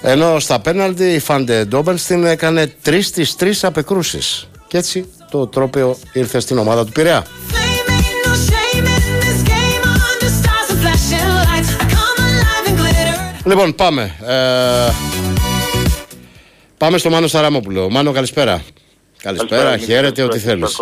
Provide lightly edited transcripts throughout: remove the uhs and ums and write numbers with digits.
Ενώ στα πέναλτι η Φαντε Ντόμπελστιν έκανε 3 στις 3 απεκρούσεις. Και έτσι το τρόπαιο ήρθε στην ομάδα του Πειραιά. Λοιπόν, πάμε. Πάμε στο Μάνο Σταραμόπουλο. Μάνο, καλησπέρα. Καλησπέρα, χαίρετε, ό,τι θέλεις.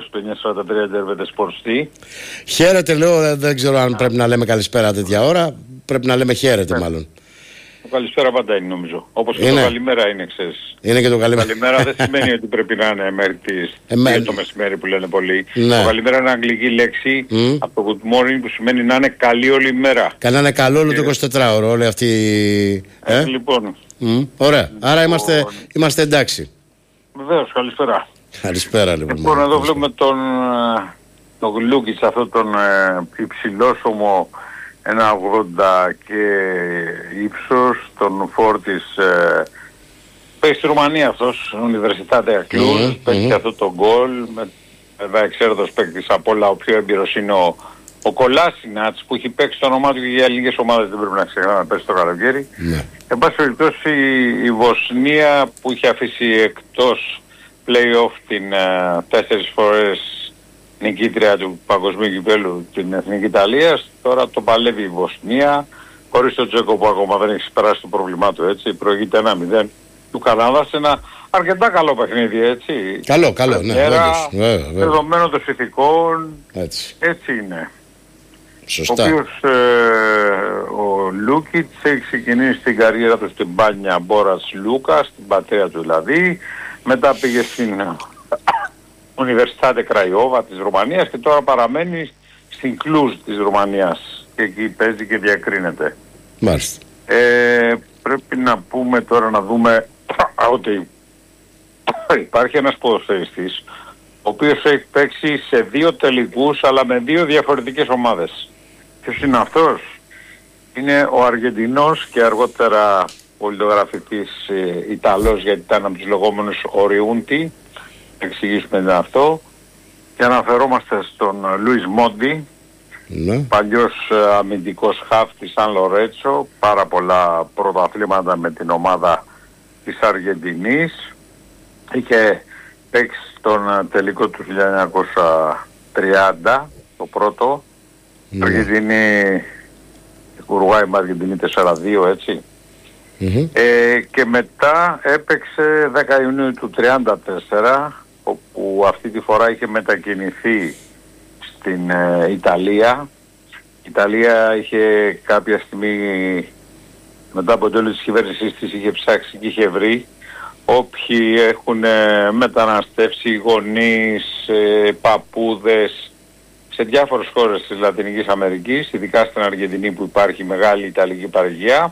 Χαίρετε, λέω, δεν ξέρω αν πρέπει να λέμε καλησπέρα τέτοια ώρα. Πρέπει να λέμε χαίρετε, μάλλον. Το καλησπέρα πάντα είναι, νομίζω. Όπως και το καλημέρα είναι, ξέρεις. Είναι και το καλημέρα. Καλημέρα δεν σημαίνει ότι πρέπει να είναι μέχρι τις 2 το μεσημέρι που λένε πολλοί. Ναι. Το καλημέρα είναι αγγλική λέξη από το good morning που σημαίνει να είναι καλή όλη η μέρα. Να είναι καλό όλο το 24ωρο, όλη αυτή. Λοιπόν. Ωραία. Άρα είμαστε εντάξει. Βεβαίως, καλησπέρα. Καλησπέρα, λοιπόν. Εδώ βλέπουμε τον Λούκιτς, αυτόν τον υψηλόσωμο 1,80 και ύψος, τον Φόρτις, παίζει στη Ρουμανία αυτός, Universitatea Cluj, παίζει και αυτό το γκολ, βέβαια εξαίρετος παίκτης από όλα, ο πιο έμπειρος είναι ο Κολάσινατς που έχει παίξει το όνομά του και για ελληνικές ομάδες, δεν πρέπει να ξεχνάμε, παίξει το καλοκαίρι. Εν πάση περιπτώσει η Βοσνία που είχε αφήσει εκτός play-off την 4 φορές νικήτρια του παγκοσμίου κυπέλλου την Εθνική Ιταλίας, τώρα το παλεύει η Βοσνία, χωρίς τον Τζέκο που ακόμα δεν έχει ξεπεράσει το πρόβλημά του, έτσι, προηγείται 1-0 του Καναδά σε ένα αρκετά καλό παιχνίδι, έτσι. Καλό, ναι, δεδομένο των συνθηκών, έτσι είναι. Σωστά. Ο οποίος ο Λούκιτς έχει ξεκινήσει την καριέρα του στην Μπάνια Μπόρας Λούκα, στην πατρίδα του δηλαδή, μετά πήγε στην Universitate Craiova της Ρουμανίας και τώρα παραμένει στην Κλούζ της Ρουμανίας και εκεί παίζει και διακρίνεται. Μάλιστα. Πρέπει να πούμε τώρα, να δούμε ότι υπάρχει ένας ποδοσφαιριστής ο οποίος έχει παίξει σε 2 τελικούς αλλά με 2 διαφορετικές ομάδες. Ποιος είναι αυτός? Είναι ο Αργεντινός και αργότερα πολιτογραφητής Ιταλός, γιατί ήταν από τους λεγόμενους Οριούντι. Εξηγήσουμε τι είναι αυτό. Και αναφερόμαστε στον Λουίς Μόντι, παλιός αμυντικός χαφ της Σαν Λορέτσο, πάρα πολλά πρωταθλήματα με την ομάδα της Αργεντινής. Είχε παίξει στον τελικό του 1930, το πρώτο. Αργεντινή, Ουρουάη με Αργεντινή 4-2, έτσι. Και μετά έπαιξε 10 Ιουνίου του 1934, όπου αυτή τη φορά είχε μετακινηθεί στην Ιταλία. Η Ιταλία είχε κάποια στιγμή, μετά από το τέλος της κυβέρνησης της, είχε ψάξει και είχε βρει όποιοι έχουν μεταναστεύσει, γονείς, παππούδες σε διάφορες χώρες της Λατινικής Αμερικής, ειδικά στην Αργεντινή που υπάρχει μεγάλη Ιταλική παροικία.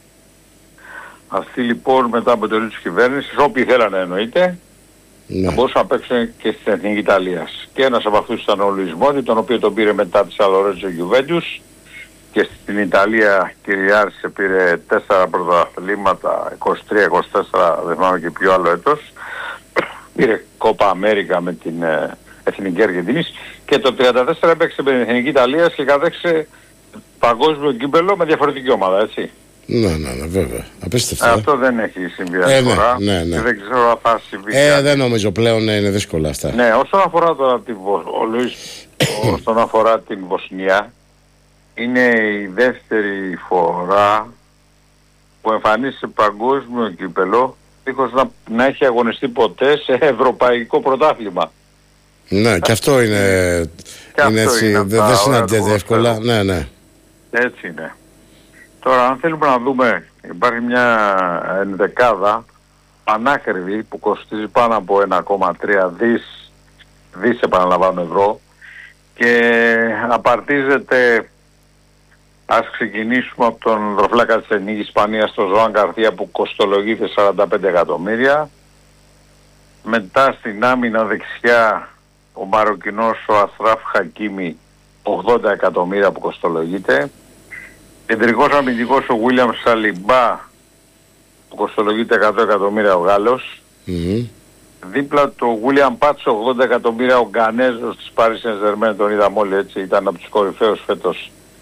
Αυτοί λοιπόν μετά από το τέλος της κυβέρνησης, όποιοι θέλανε εννοείται, μπορούσαν να παίξουν και στην Εθνική Ιταλίας. Και ένας από αυτούς ήταν ο Λουίς Μόντι, τον οποίο τον πήρε μετά τη Σαν Λορέτσο Γιουβέντους και στην Ιταλία κυριάρχησε, πήρε 4 πρωταθλήματα, 23-24, δεν θυμάμαι και ποιο άλλο έτος. Πήρε Κόπα Αμέρικα με την Εθνική Αργεντινής και το 1934 έπαιξε με την Εθνική Ιταλίας και κατέξε παγκόσμιο κύπελλο με διαφορετική ομάδα, έτσι. Ναι, βέβαια. Απίστευτο. Αυτό δεν έχει συμβεί αυτή τη φορά. Ναι. Δεν ξέρω αν θα συμβεί. Δεν νομίζω πλέον, είναι δύσκολα αυτά. Ναι, όσον αφορά τώρα όσον αφορά την Βοσνία, είναι η δεύτερη φορά που εμφανίζει σε παγκόσμιο κύπελλο δίχως να έχει αγωνιστεί ποτέ σε ευρωπαϊκό πρωτάθλημα. Ναι, και αυτό είναι, έτσι, δεν συναντιέται εύκολα. Ναι. Έτσι είναι. Τώρα αν θέλουμε να δούμε, υπάρχει μια ενδεκάδα πανάκριβη που κοστίζει πάνω από 1,3 δις επαναλαμβάνω ευρώ και απαρτίζεται, ας ξεκινήσουμε από τον δροφλάκα της Εθνικής Ισπανίας, τον Ζωάν Καρθία, που κοστολογείται 45 εκατομμύρια. Μετά στην άμυνα δεξιά ο Μαροκινός ο Αστράφ Χακίμι, 80 εκατομμύρια που κοστολογείται. Κεντρικός αμυντικός ο Βίλιαμ Σαλιμπά που κοστολογείται 100 εκατομμύρια ο Γάλλος. Δίπλα το Βίλιαμ Πάτσο 80 εκατομμύρια ο Γκανέζος της Paris Saint-Germain, τον είδαμε όλοι, έτσι, ήταν από τους κορυφαίους φέτος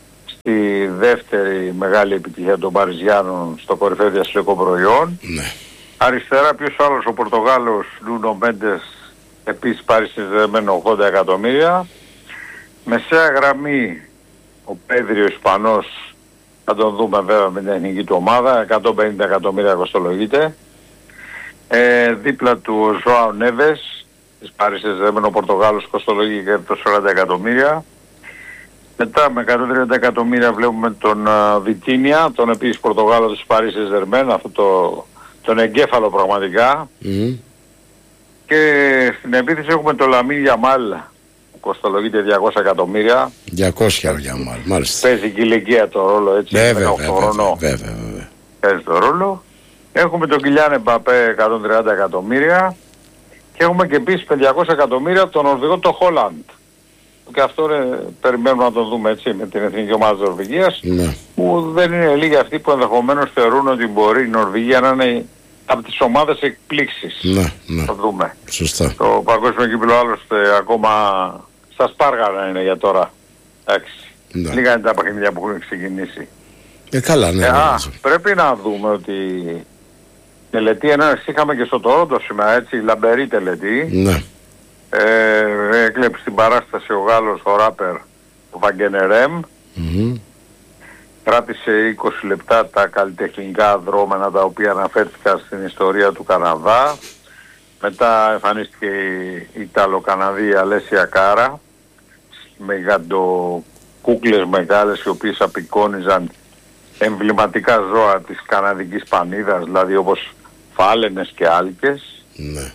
τη δεύτερη μεγάλη επιτυχία των Παριζιάνων στο κορυφαίο διασυλλογικό προϊόν. Ναι. Αριστερά ποιος άλλος, ο Πορτογάλος Νούνο Μέντες, επίσης παρισιζεμένο 80 εκατομμύρια. Μεσαία γραμμή ο Πέδριο Ισπανός, θα τον δούμε βέβαια με την εθνική του ομάδα, 150 εκατομμύρια κοστολογείται. Δίπλα του ο Ζωάο Νέβες, της παρισιζεμένο Πορτογάλος, κοστολογεί και το 40 εκατομμύρια. Μετά με 130 εκατομμύρια βλέπουμε τον Βιτίνια, τον επίσης Πορτογάλο της Παρί Σεν-Ζερμέν, αυτό τον εγκέφαλο πραγματικά. Και στην επίθεση έχουμε τον Λαμίν Γιαμάλ, που κοστολογείται 200 εκατομμύρια. 200 Γιαμάλ, μάλιστα. Παίζει και ηλικία το ρόλο, έτσι, βέβαια, 18 χρονών. Βέβαια. Παίζει το ρόλο. Έχουμε τον Κιλιάν Εμπαπέ 130 εκατομμύρια. Και έχουμε και επίσης 500 εκατομμύρια τον Νορβηγό το Χόλαντ. Και αυτό περιμένουμε να το δούμε, έτσι, με την εθνική ομάδα της Νορβηγίας, ναι. Που δεν είναι λίγοι αυτοί που ενδεχομένως θεωρούν ότι μπορεί η Νορβηγία να είναι από τις ομάδες εκπλήξεις. Ναι. Θα δούμε. Σωστά. Το παγκόσμιο κύπελλο άλλωστε ακόμα στα σπάργανα είναι για τώρα. Εντάξει. Ναι. Λίγα είναι τα παιχνίδια που έχουν ξεκινήσει. Καλά, ναι. Πρέπει να δούμε ότι τελετή ενέργειας είχαμε και στο Τορόντο σήμερα, έτσι, λαμπερή τελετή. Ναι. Έκλεψε την παράσταση ο Γάλλος, ο ράπερ, ο Βαγγενερέμ. Κράτησε 20 λεπτά τα καλλιτεχνικά δρόμενα τα οποία αναφέρθηκαν στην ιστορία του Καναδά. Μετά εμφανίστηκε η Ιταλο-Καναδή Αλέσια Κάρα με γαντοκούκλες μεγάλες, οι οποίες απεικόνιζαν εμβληματικά ζώα της καναδικής πανίδας, δηλαδή όπως φάλαινες και άλκες. Ναι.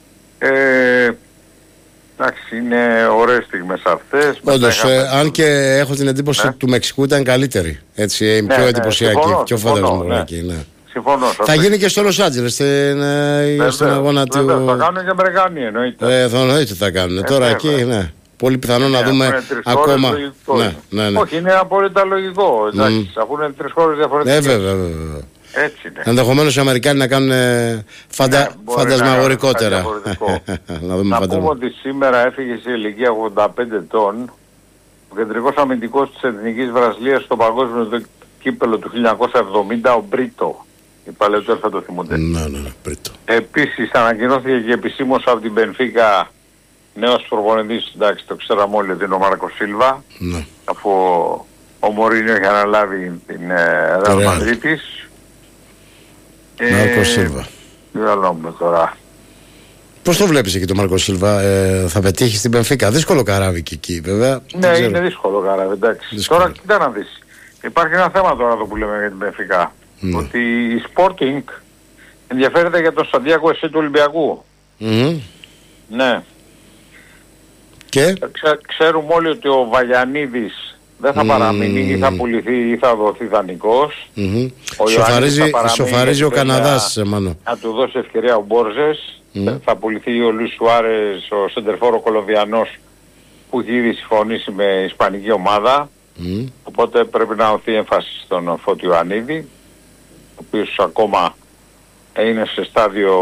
Εντάξει, είναι ωραίες στιγμές αυτές. Όντως, αν και έχω την εντύπωση ότι του Μεξικού ήταν καλύτερη. Έτσι, πιο εντυπωσιακή, πιο φαντασμογραφική. Ναι. Συμφωνώ. Θα γίνει και στο Λος Άντζελες στον αγώνα του. Θα κάνουν και Αμερικάνοι, εννοείται. Εννοείται θα κάνουν. Τώρα εκεί, ναι. Πολύ πιθανό να δούμε ακόμα. Ναι. Όχι, είναι απόλυτα λογικό. Αφού είναι 3 χώρες διαφορετικές. Βέβαια. Έτσι είναι. Ενδεχομένως οι Αμερικάνοι να κάνουν φαντασμαγορικότερα. Να πούμε ότι σήμερα έφυγε σε ηλικία 85 ετών ο κεντρικός αμυντικός της Εθνικής Βραζιλίας στο παγκόσμιο κύπελλο του 1970, ο Μπρίτο. Οι παλαιότεροι θα το θυμούνται. Ναι, Μπρίτο. Επίσης ανακοινώθηκε και επισήμως από την Μπενφίκα νέος προπονητής, εντάξει, το ξέραμε όλοι ότι είναι ο Μάρκο Σίλβα, αφού ο Μωρίνιο είχε αναλάβει την Ρεάλ Μαδρίτης. Μάρκο Σίλβα. Τώρα. Πώς το βλέπεις εκεί το Μάρκο Σίλβα, θα πετύχει στην Μπενφίκα? Δύσκολο καράβι και εκεί βέβαια. Ναι, είναι δύσκολο καράβι, εντάξει. Δύσκολο. Τώρα κοίτα να δεις. Υπάρχει ένα θέμα τώρα εδώ που λέμε για την Μπενφίκα. Ότι η Sporting ενδιαφέρεται για τον Σαντιάκο Εσέ του Ολυμπιακού. Ναι. Και ξέρουμε όλοι ότι ο Βαγιανίδης δεν θα παραμείνει ή θα πουληθεί ή θα δοθεί δανεικός. Σοφαρίζει ο Καναδάς, μάλλον. Να του δώσει ευκαιρία ο Μπόρζες. Θα πουληθεί ο Λουίς Σουάρες, ο σεντερφόρο Κολομβιανός, που έχει ήδη συμφωνήσει με ισπανική ομάδα. Οπότε πρέπει να δοθεί έμφαση στον Φώτη Ιωαννίδη, ο οποίος ακόμα είναι σε στάδιο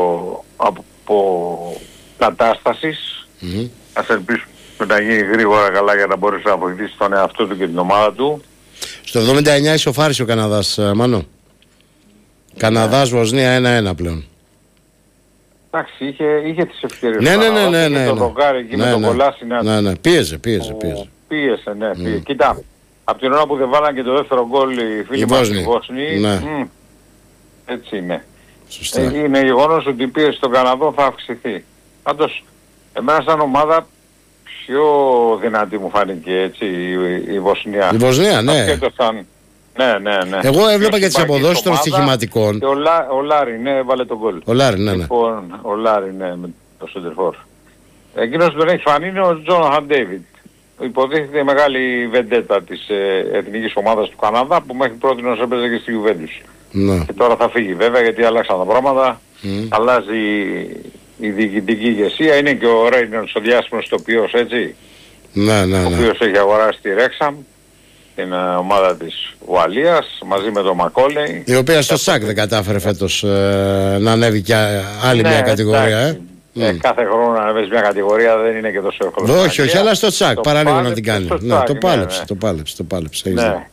αποκατάστασης. Ας ελπίσουμε να γίνει γρήγορα καλά για να μπορέσει να βοηθήσει τον εαυτό του και την ομάδα του. Στο 79 ισοφάρισε ο Καναδάς, Μάνο. Καναδάς, Βοσνία 1-1 πλέον. Εντάξει, είχε τις ευκαιρίες. Ναι. Το δοκάρι εκεί με τον Κολάση. Ναι. Πίεζε. Πίεσε. Κοίτα, από την ώρα που δεν βάλαν και το δεύτερο γκολ οι φίλοι μας οι Βόσνοι, έτσι είναι. Σωστά. Είναι γεγονός ότι η πίεση στον Καναδό θα αυξηθεί. Πάντως, εμένα σαν ομάδα πιο δυνατή μου φάνηκε, έτσι, η Βοσνία. Η Βοσνία, ναι. Ναι. Εγώ έβλεπα και τις αποδόσεις των στοιχηματικών. Και ο Λάρι, ναι, έβαλε τον γκολ. Ο Λάρι, ναι. Λοιπόν, ο Λάρι, ναι, με το σεντερφόρ. Εκείνος που τον έχει φανεί είναι ο Τζόναθαν Ντέιβιντ. Υποτίθεται η μεγάλη βεντέτα της εθνικής ομάδας του Καναδά, που μέχρι πρώτη να έπαιζε και στη Γιουβέντους. Και τώρα θα φύγει βέβαια, γιατί άλλαξαν τα πράγματα. Αλλάζει η διοικητική ηγεσία. Είναι και ο Ρέινολντς, ο διάσημος τοπιός, έτσι. Ο οποίος έχει αγοράσει τη Ρέξαμ, την ομάδα της Ουαλίας, μαζί με τον Μακόλεϊ. Η οποία στο ΣΑΚ δεν κατάφερε φέτος να ανέβει και άλλη μια κατηγορία. Κάθε χρόνο να ανέβεις μια κατηγορία δεν είναι και τόσο εύκολο. Όχι, αλλά στο ΣΑΚ παραλίγο να την κάνει. Το πάλεψε. Ναι.